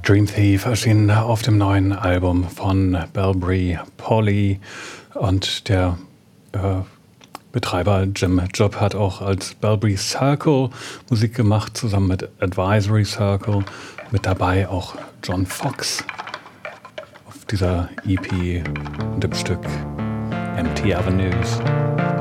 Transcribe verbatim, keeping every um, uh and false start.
Dream Thief erschien auf dem neuen Album von Balbury Polly und der äh, Betreiber Jim Job hat auch als Balbury Circle Musik gemacht, zusammen mit Advisory Circle. Mit dabei auch John Fox auf dieser E P und dem Stück Empty Avenues.